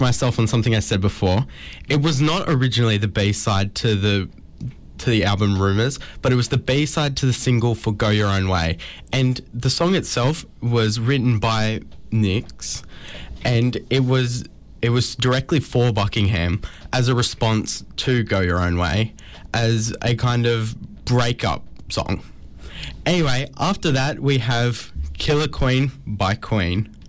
myself on something I said before. It was not originally the B-side to the album Rumours, but it was the B-side to the single for Go Your Own Way. And the song itself was written by Nix, and it was directly for Buckingham as a response to Go Your Own Way, as a kind of breakup song. Anyway, after that we have Killer Queen by Queen.